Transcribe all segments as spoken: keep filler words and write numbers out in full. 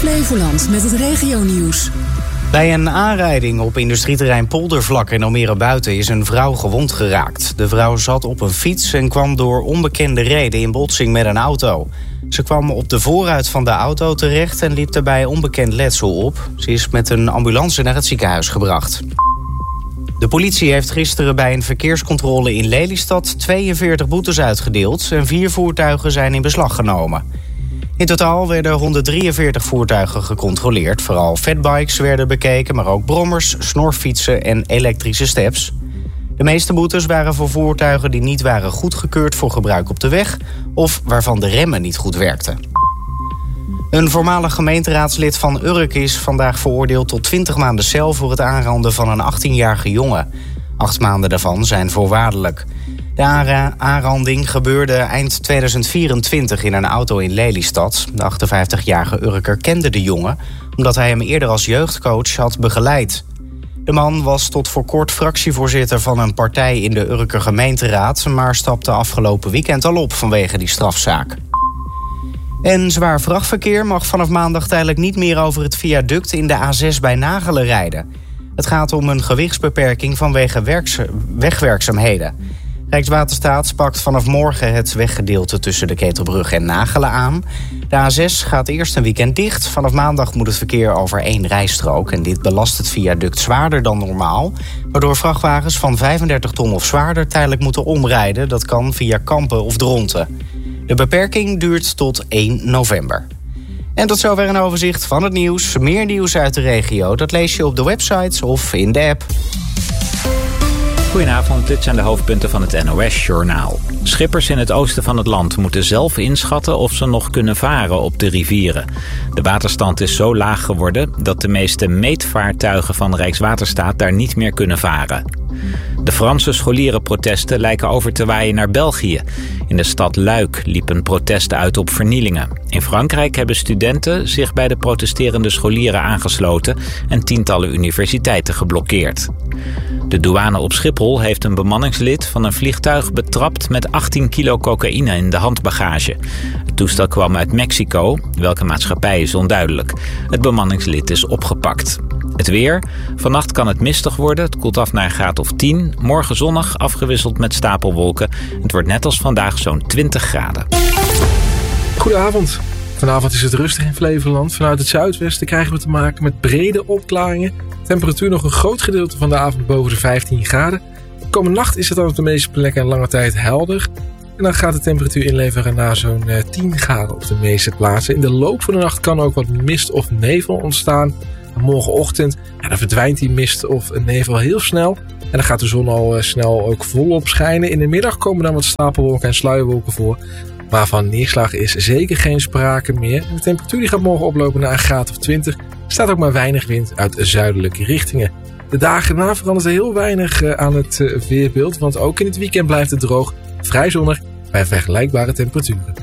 Flevoland met het regionieuws. Bij een aanrijding op industrieterrein Poldervlak in Almere Buiten is een vrouw gewond geraakt. De vrouw zat op een fiets en kwam door onbekende reden in botsing met een auto. Ze kwam op de voorruit van de auto terecht en liep daarbij onbekend letsel op. Ze is met een ambulance naar het ziekenhuis gebracht. De politie heeft gisteren bij een verkeerscontrole in Lelystad tweeënveertig boetes uitgedeeld en vier voertuigen zijn in beslag genomen. In totaal werden honderddrieënveertig voertuigen gecontroleerd. Vooral fatbikes werden bekeken, maar ook brommers, snorfietsen en elektrische steps. De meeste boetes waren voor voertuigen die niet waren goedgekeurd voor gebruik op de weg of waarvan de remmen niet goed werkten. Een voormalig gemeenteraadslid van Urk is vandaag veroordeeld tot twintig maanden cel voor het aanranden van een achttienjarige jongen. Acht maanden daarvan zijn voorwaardelijk. De aanra- aanranding gebeurde eind tweeduizend vierentwintig in een auto in Lelystad. De achtenvijftigjarige Urker kende de jongen omdat hij hem eerder als jeugdcoach had begeleid. De man was tot voor kort fractievoorzitter van een partij in de Urker gemeenteraad, maar stapte afgelopen weekend al op vanwege die strafzaak. En zwaar vrachtverkeer mag vanaf maandag tijdelijk niet meer over het viaduct in de A zes bij Nagelen rijden. Het gaat om een gewichtsbeperking vanwege werks- wegwerkzaamheden. Rijkswaterstaat pakt vanaf morgen het weggedeelte tussen de Ketelbrug en Nagelen aan. De A zes gaat eerst een weekend dicht. Vanaf maandag moet het verkeer over één rijstrook. En dit belast het viaduct zwaarder dan normaal, waardoor vrachtwagens van vijfendertig ton of zwaarder tijdelijk moeten omrijden. Dat kan via Kampen of Dronten. De beperking duurt tot één november. En tot zover een overzicht van het nieuws. Meer nieuws uit de regio, dat lees je op de websites of in de app. Goedenavond, dit zijn de hoofdpunten van het N O S-journaal. Schippers in het oosten van het land moeten zelf inschatten of ze nog kunnen varen op de rivieren. De waterstand is zo laag geworden dat de meeste meetvaartuigen van Rijkswaterstaat daar niet meer kunnen varen. De Franse scholierenprotesten lijken over te waaien naar België. In de stad Luik liepen protesten uit op vernielingen. In Frankrijk hebben studenten zich bij de protesterende scholieren aangesloten en tientallen universiteiten geblokkeerd. De douane op Schiphol heeft een bemanningslid van een vliegtuig betrapt met achttien kilo cocaïne in de handbagage. Het toestel kwam uit Mexico. Welke maatschappij is onduidelijk. Het bemanningslid is opgepakt. Het weer. Vannacht kan het mistig worden. Het koelt af naar een graad of tien. Morgen zonnig, afgewisseld met stapelwolken. Het wordt net als vandaag zo'n twintig graden. Goedenavond. Vanavond is het rustig in Flevoland. Vanuit het zuidwesten krijgen we te maken met brede opklaringen. Temperatuur nog een groot gedeelte van de avond boven de vijftien graden. Komende nacht is het dan op de meeste plekken lange tijd helder. En dan gaat de temperatuur inleveren naar zo'n tien graden op de meeste plaatsen. In de loop van de nacht kan ook wat mist of nevel ontstaan. En morgenochtend ja, dan verdwijnt die mist of nevel heel snel. En dan gaat de zon al uh, snel ook volop schijnen. In de middag komen dan wat stapelwolken en sluierwolken voor. Maar van neerslag is zeker geen sprake meer. De temperatuur die gaat morgen oplopen naar een graad of twintig. Er staat ook maar weinig wind uit zuidelijke richtingen. De dagen daarna verandert er heel weinig uh, aan het uh, weerbeeld. Want ook in het weekend blijft het droog, vrij zonnig bij vergelijkbare temperaturen.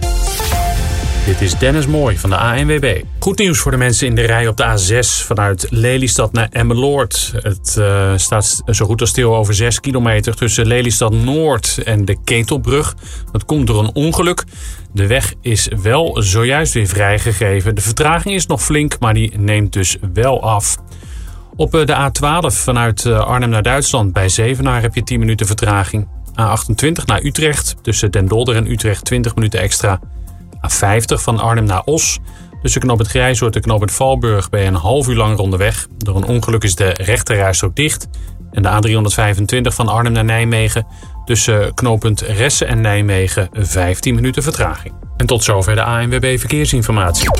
Dit is Dennis Mooi van de A N W B. Goed nieuws voor de mensen in de rij op de A zes vanuit Lelystad naar Emmeloord. Het uh, staat zo goed als stil over zes kilometer tussen Lelystad Noord en de Ketelbrug. Dat komt door een ongeluk. De weg is wel zojuist weer vrijgegeven. De vertraging is nog flink, maar die neemt dus wel af. Op de A twaalf vanuit Arnhem naar Duitsland bij Zevenaar heb je tien minuten vertraging. A achtentwintig naar Utrecht tussen Den Dolder en Utrecht twintig minuten extra. A vijftig van Arnhem naar Os. Tussen knooppunt Grijzoord en knooppunt Valburg ben je een half uur langer onderweg. Door een ongeluk is de rechterrijstrook dicht. En de A driehonderdvijfentwintig van Arnhem naar Nijmegen. Tussen knooppunt Ressen en Nijmegen vijftien minuten vertraging. En tot zover de A N W B Verkeersinformatie.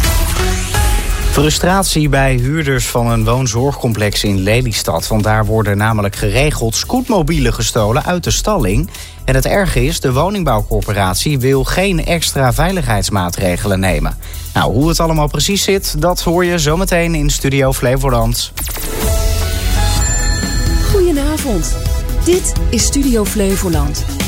Frustratie bij huurders van een woonzorgcomplex in Lelystad. Want daar worden namelijk geregeld scootmobielen gestolen uit de stalling. En het erge is, de woningbouwcorporatie wil geen extra veiligheidsmaatregelen nemen. Nou, hoe het allemaal precies zit, dat hoor je zometeen in Studio Flevoland. Goedenavond. Dit is Studio Flevoland.